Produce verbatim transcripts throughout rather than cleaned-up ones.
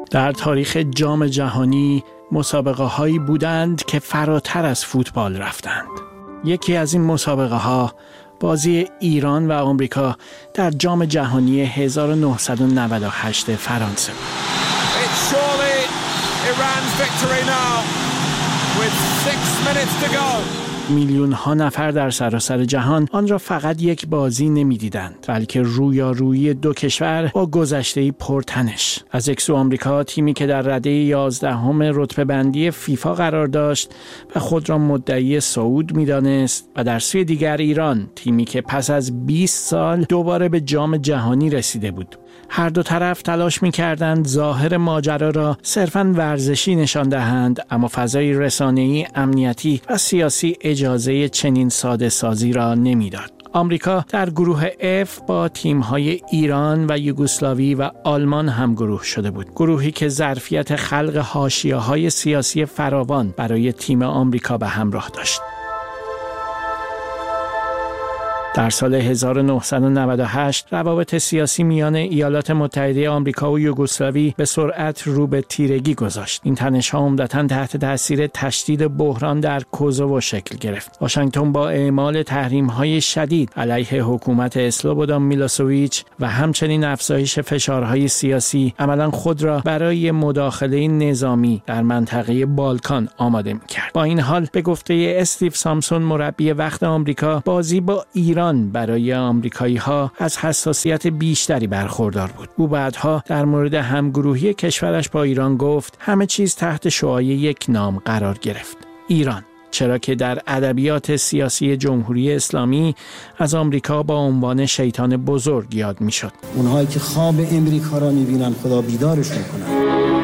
در تاریخ جام جهانی مسابقه هایی بودند که فراتر از فوتبال رفتند. یکی از این مسابقه ها بازی ایران و آمریکا در جام جهانی هزار و نهصد و نود و هشت فرانسه بود. It's surely Iran's victory now with six minutes to go. میلیون ها نفر در سراسر جهان آن را فقط یک بازی نمی‌دیدند، بلکه رویارویی دو کشور با گذشته‌ای پرتنش. از یک سو آمریکا، تیمی که در رده یازدهم رتبه بندی فیفا قرار داشت و خود را مدعی صعود می‌دانست، و در سوی دیگر ایران، تیمی که پس از بیست سال دوباره به جام جهانی رسیده بود. هر دو طرف تلاش می‌کردند ظاهر ماجرا را صرفاً ورزشی نشان دهند، اما فضای رسانه‌ای، امنیتی و سیاسی اجازه چنین ساده سازی را نمی‌داد. آمریکا در گروه F با تیم‌های ایران و یوگسلاوی و آلمان هم گروه شده بود. گروهی که ظرفیت خلق حاشیه‌های سیاسی فراوان برای تیم آمریکا به همراه داشت. در سال هزار و نهصد و نود و هشت روابط سیاسی میان ایالات متحده آمریکا و یوگسلاوی به سرعت رو به تیرگی گذاشت. این تنش‌ها عمدتاً تحت تاثیر تشدید بحران در کوزوو شکل گرفت. واشنگتن با اعمال تحریم‌های شدید علیه حکومت اسلوبودان میلوسوویچ و همچنین افزایش فشارهای سیاسی عملاً خود را برای مداخله نظامی در منطقه بالکان آماده می‌کرد. با این حال به گفته استیو سامسون، مربی وقت آمریکا، بازی با ایران برای آمریکایی‌ها از حساسیت بیشتری برخوردار بود. او بعدها در مورد همگروهی کشورش با ایران گفت همه چیز تحت شعاع یک نام قرار گرفت: ایران. چرا که در ادبیات سیاسی جمهوری اسلامی از آمریکا با عنوان شیطان بزرگ یاد می‌شد. اونهایی که خواب امریکا را می‌بینن خدا بیدارشون کنه.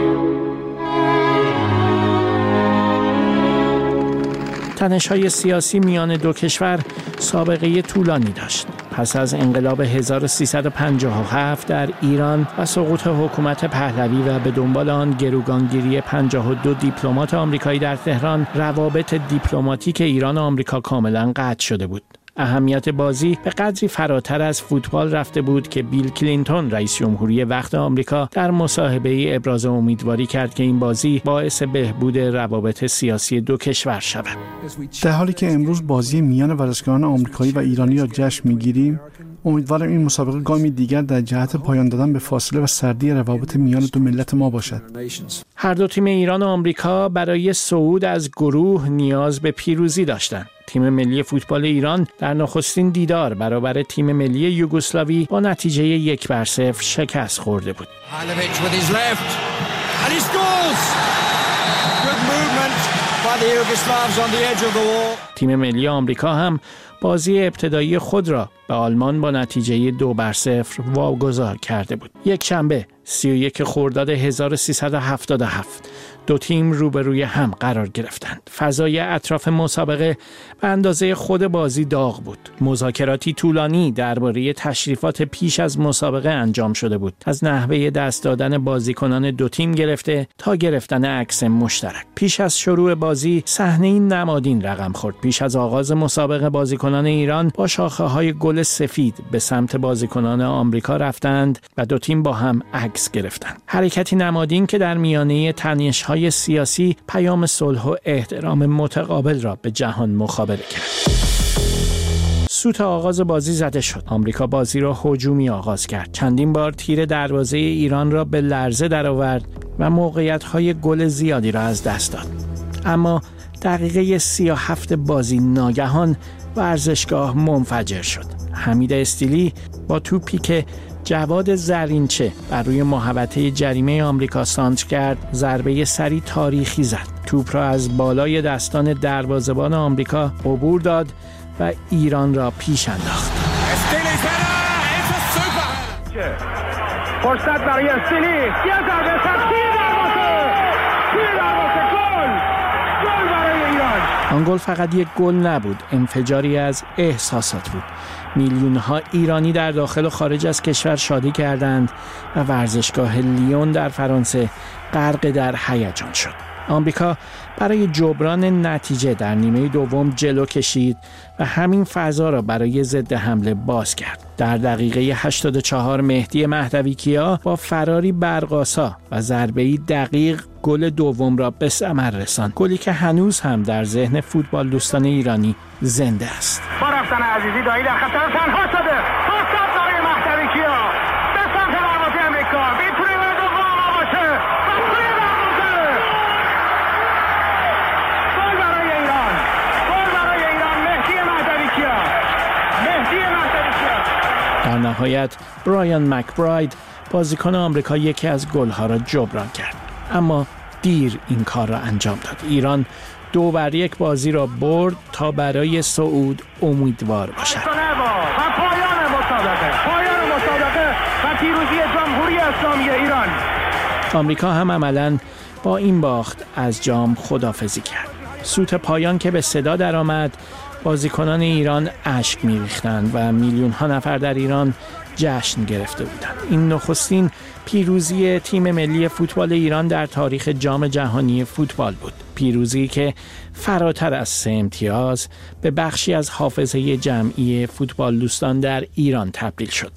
تنش‌های سیاسی میان دو کشور سابقه طولانی داشت. پس از انقلاب هزار و سیصد و پنجاه و هفت در ایران و سقوط حکومت پهلوی و به دنبال آن گروگانگیری پنجاه و دو دیپلمات آمریکایی در تهران، روابط دیپلماتیک ایران و آمریکا کاملاً قطع شده بود. اهمیت بازی به قدری فراتر از فوتبال رفته بود که بیل کلینتون، رئیس جمهوری وقت آمریکا، در مصاحبه‌ای ابراز امیدواری کرد که این بازی باعث بهبود روابط سیاسی دو کشور شود. در حالی که امروز بازی میان ورزشکاران آمریکایی و ایرانی را جشن می‌گیریم، امیدوارم این مسابقه گامی دیگر در جهت پایان دادن به فاصله و سردی روابط میان دو ملت ما باشد. هر دو تیم ایران و آمریکا برای صعود از گروه نیاز به پیروزی داشتند. تیم ملی فوتبال ایران در نخستین دیدار برابر تیم ملی یوگسلاوی با نتیجه یک بر صفر شکست خورده بود. تیم ملی آمریکا هم بازی ابتدایی خود را به آلمان با نتیجه دو بر صفر واگذار کرده بود. یک شنبه سی و یک خرداد هزار و سیصد و هفتاد و هفت دو تیم روبروی هم قرار گرفتند. فضای اطراف مسابقه به اندازه خود بازی داغ بود. مذاکراتی طولانی درباره تشریفات پیش از مسابقه انجام شده بود، از نحوه دست دادن بازیکنان دو تیم گرفته تا گرفتن عکس مشترک. پیش از شروع بازی صحنه‌ای نمادین رقم خورد. پیش از آغاز مسابقه بازیکنان ایران با شاخه‌های گل سفید به سمت بازیکنان آمریکا رفتند و دو تیم با هم عکس گرفتند. حرکتی نمادین که در میانه تنش‌های سیاسی پیام صلح و احترام متقابل را به جهان مخابره کرد. سوت آغاز بازی زده شد. آمریکا بازی را هجومی آغاز کرد. چندین بار تیر دروازه ایران را به لرزه درآورد و موقعیت‌های گل زیادی را از دست داد. اما دقیقه سی و هفت بازی ناگهان ورزشگاه منفجر شد. حمید استیلی با توپی که جواد زرینچه بر روی محوطه جریمه آمریکا سانتر کرد، ضربه سری تاریخی زد. توپ را از بالای دستان دروازه‌بان آمریکا عبور داد و ایران را پیش انداخت. فرصت برای استیلی، یه ضربه سختی دروازه، توی دروازه، گل، گل برای ایران. آن گل فقط یک گل نبود، انفجاری از احساسات بود. میلیون‌ها ایرانی در داخل و خارج از کشور شادی کردند و ورزشگاه لیون در فرانسه غرق در هیجان شد. آمریکا برای جبران نتیجه در نیمه دوم جلو کشید و همین فضا را برای ضد حمله باز کرد. در دقیقه هشتاد و چهار مهدی مهدوی کیا با فراری برقاسا و ضربه‌ای دقیق گل دوم را به ثمر رساند. گلی که هنوز هم در ذهن فوتبال دوستان ایرانی زنده است. با رفتن عزیزی دایی در خطر تنها شده. فرصت برای مهدوی کیا به سمت دروازه امریکا. میتونه وارد واقعا باشه. توی دروازه. گل برای ایران. گل برای ایران. مهدی مهدوی کیا. مهدی مهدوی کیا. در نهایت برایان مکبراید بازیکن آمریکا یکی از گل‌ها را جبران کرد. اما دیر این کار را انجام داد. ایران دو بر یک بازی را برد تا برای صعود امیدوار باشد. و پایان مسابقه پایان مسابقه و پیروزی جمهوری اسلامی ایران. آمریکا هم عملاً با این باخت از جام خداحافظی کرد. سوت پایان که به صدا درآمد، بازیکنان ایران اشک می‌ریختند و میلیون‌ها نفر در ایران جشن گرفته بودند. این نخستین پیروزی تیم ملی فوتبال ایران در تاریخ جام جهانی فوتبال بود. پیروزی که فراتر از سه امتیاز به بخشی از حافظه جمعی فوتبال دوستان در ایران تبدیل شد.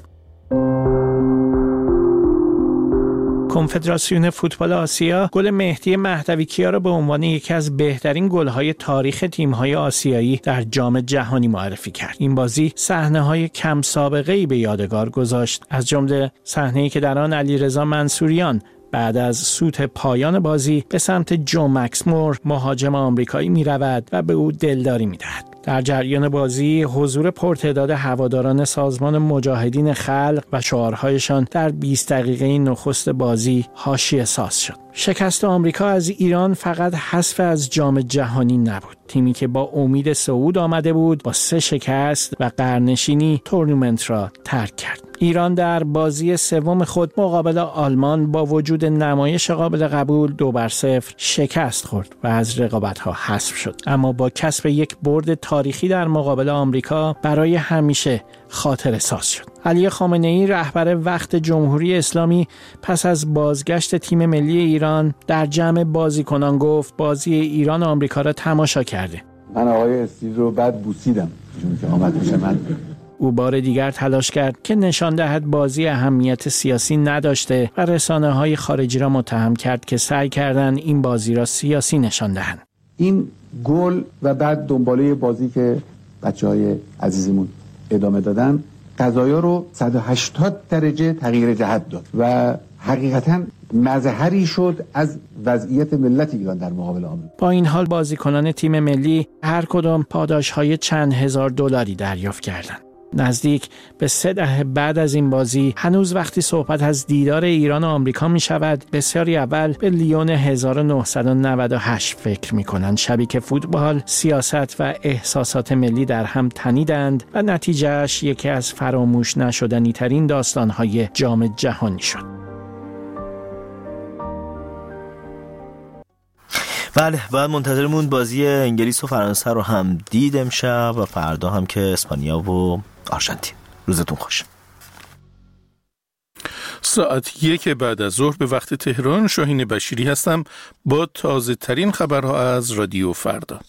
کنفدراسیون فوتبال آسیا گل مهدی مهدوی کیا را به عنوان یکی از بهترین گل‌های تاریخ تیم‌های آسیایی در جام جهانی معرفی کرد. این بازی صحنه‌های کم سابقه‌ای به یادگار گذاشت، از جمله صحنه‌ای که در آن علیرضا منصوریان بعد از سوت پایان بازی به سمت جو مکس مور مهاجم آمریکایی می‌رود و به او دلداری می‌دهد. در جریان بازی حضور پرتعداد هواداران سازمان مجاهدین خلق و شعارهایشان در بیست دقیقه نخست بازی حاشیه ساز شد. شکست آمریکا از ایران فقط حذف از جام جهانی نبود. تیمی که با امید صعود آمده بود با سه شکست و قرنشینی تورنمنت را ترک کرد. ایران در بازی سوم خود مقابل آلمان با وجود نمایش قابل قبول دو بر صفر شکست خورد و از رقابت‌ها حذف شد. اما با کسب یک برد تاریخی در مقابل آمریکا برای همیشه خاطره ساز شد. علی خامنه‌ای رهبر وقت جمهوری اسلامی پس از بازگشت تیم ملی ایران در جمع بازیکنان گفت بازی ایران آمریکا را تماشا کرده. من آقای استیو رو بعد بوسیدم چون که آمد میشه من. او بار دیگر تلاش کرد که نشان دهد بازی اهمیت سیاسی نداشته و رسانه‌های خارجی را متهم کرد که سعی کردند این بازی را سیاسی نشان دهند. این گل و بعد دنباله بازی که بچه‌های عزیزمون ادامه دادن قضایا رو صد و هشتاد درجه تغییر جهت داد و حقیقتاً مظهری شد از وضعیت ملت ایران در مقابل آمریکا. با این حال بازیکنان تیم ملی هر کدام پاداش‌های چند هزار دلاری دریافت کردند. نزدیک به سه دهه بعد از این بازی هنوز وقتی صحبت از دیدار ایران و آمریکا می شود بسیاری اول به لیون هزار و نهصد و نود و هشت فکر می کنند، شبی که فوتبال، سیاست و احساسات ملی در هم تنیدند و نتیجهش یکی از فراموش نشدنی ترین داستانهای جام جهانی شد. بله، بعد منتظرمون بازی انگلیس و فرانسه رو هم دید امشب و فردا هم که اسپانیا و آرژانتین. روزتون خوش. ساعت یک بعد از ظهر به وقت تهران، شاهین بشیری هستم با تازه ترین خبرها از رادیو فردا.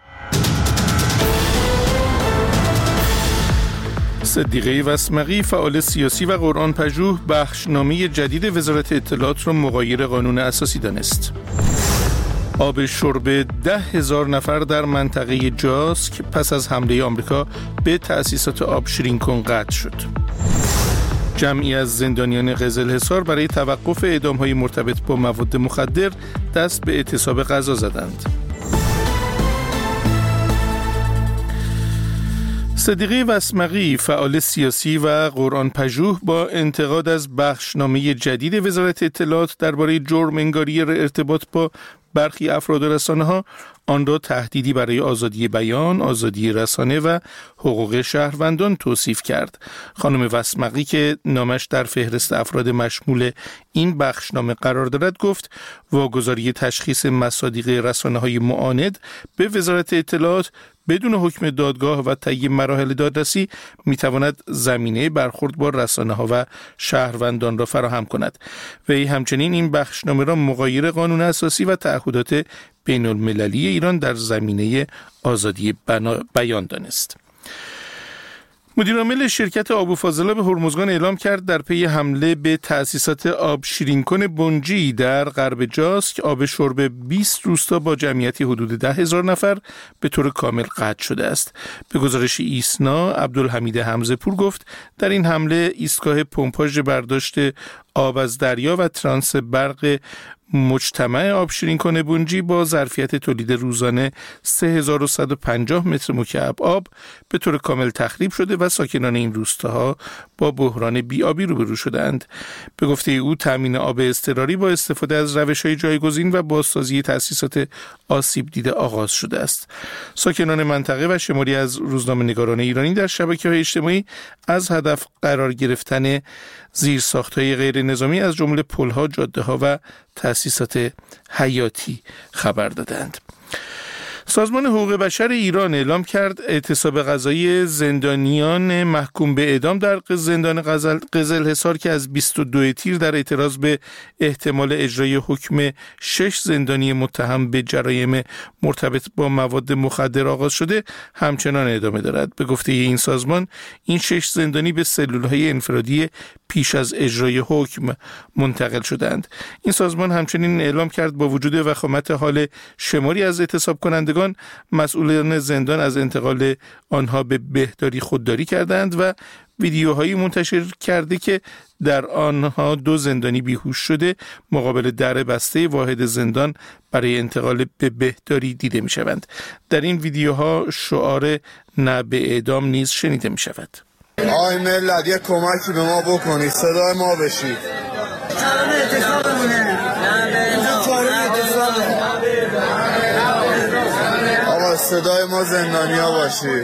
صدیقه وسمقی، فعال سیاسی و قرآن پژوه، بخشنامه جدید وزارت اطلاعات را مغایر قانون اساسی دانست. آب شرب ده هزار نفر در منطقه جاسک پس از حمله آمریکا به تأسیسات آب شیرین کن قطع شد. جمعی از زندانیان قزلحصار برای توقف اعدام‌های مرتبط با مواد مخدر دست به اعتصاب غذا زدند. صدیقه وسمقی، فعال سیاسی و قرآن پژوه، با انتقاد از بخشنامه جدید وزارت اطلاعات درباره جرم انگاری ارتباط با برخی افراد و رسانه‌ها آن را تهدیدی برای آزادی بیان، آزادی رسانه و حقوق شهروندان توصیف کرد. خانم وسمقی که نامش در فهرست افراد مشمول این بخشنامه قرار دارد گفت واگذاری تشخیص مصادیق رسانه‌های معاند به وزارت اطلاعات بدون حکم دادگاه و طی مراحل دادرسی میتواند زمینه برخورد با رسانه‌ها و شهروندان را فراهم کند. وی همچنین این بخشنامه را مغایر قانون اساسی و تعهدات بین المللی ایران در زمینه آزادی بیان دانست. مدیرعامل شرکت آب و فاضلاب هرمزگان اعلام کرد در پی حمله به تأسیسات آب شیرینکن بنجی در غرب جاس که آب شرب بیست روستا با جمعیتی حدود ده هزار نفر به طور کامل قطع شده است. به گزارش ایسنا، عبدالحمید حمزه پور گفت در این حمله ایستگاه پمپاژ برداشت آب از دریا و ترانس برق مجتمع آب شیرینکن بنجی با ظرفیت تولید روزانه سه هزار و صد و پنجاه متر مکعب آب به طور کامل تخریب شده و ساکنان این روستاها با بحران بی‌آبی روبرو شدند. به گفته او تامین آب اضطراری با استفاده از روش‌های جایگزین و بازسازی تأسیسات آسیب دیده آغاز شده است. ساکنان منطقه و شماری از روزنامه‌نگاران ایرانی در شبکه‌های اجتماعی از هدف قرار گرفتن زیرساخت‌های غیر نظامی از جمله پل‌ها، جاده‌ها و تأسیسات حیاتی خبر دادند. سازمان حقوق بشر ایران اعلام کرد اعتصاب قضایی زندانیان محکوم به اعدام در زندان قزلحصار که از بیست و دو تیر در اعتراض به احتمال اجرای حکم شش زندانی متهم به جرایم مرتبط با مواد مخدر آغاز شده همچنان ادامه دارد. به گفته این سازمان این شش زندانی به سلولهای انفرادی پیش از اجرای حکم منتقل شدند. این سازمان همچنین اعلام کرد با وجود وخامت حال شماری از اعتصاب کنندگان مسئولان زندان از انتقال آنها به بهداری خودداری کردند و ویدیوهایی منتشر کرده که در آنها دو زندانی بیهوش شده مقابل در بسته واحد زندان برای انتقال به بهداری دیده می شوند. در این ویدیوها شعار نه به اعدام نیز شنیده می شود. آی ملت یک کمکی به ما بکنید، صدای ما بشید. آقا صدای ما زندانیا باشید.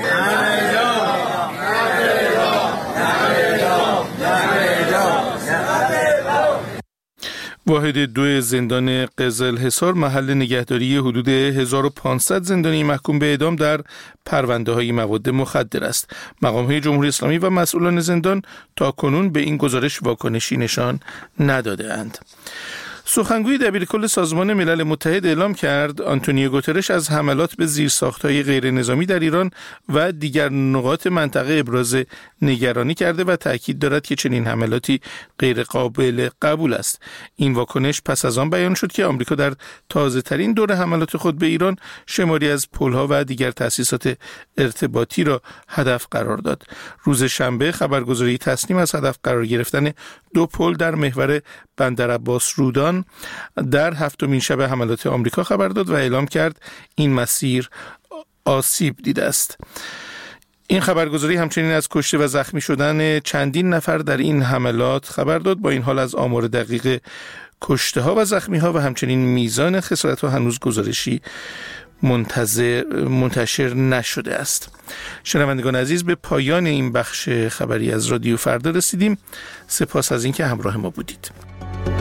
واحد دو زندان قزلحصار محل نگهداری حدود هزار و پانصد زندانی محکوم به اعدام در پرونده‌های مواد مخدر است. مقام‌های جمهوری اسلامی و مسئولان زندان تا کنون به این گزارش واکنشی نشان نداده‌اند. سخنگوی دبیرکل سازمان ملل متحد اعلام کرد آنتونیو گوترش از حملات به زیرساخت‌های غیر نظامی در ایران و دیگر نقاط منطقه ابراز نگرانی کرده و تأکید دارد که چنین حملاتی غیر قابل قبول است. این واکنش پس از آن بیان شد که آمریکا در تازه‌ترین دور حملات خود به ایران شماری از پل‌ها و دیگر تأسیسات ارتباطی را هدف قرار داد. روز شنبه خبرگزاری تسنیم از هدف قرار گرفتن دو پل در محور بندرعباس رودان در هفتمین شب حملات آمریکا خبر داد و اعلام کرد این مسیر آسیب دیده است. این خبرگزاری همچنین از کشته و زخمی شدن چندین نفر در این حملات خبر داد. با این حال از آمار دقیق کشته ها و زخمی ها و همچنین میزان خسارت ها هنوز گزارشی منتظر منتشر نشده است. شنوندگان عزیز، به پایان این بخش خبری از رادیو فردا رسیدیم. سپاس از اینکه همراه ما بودید.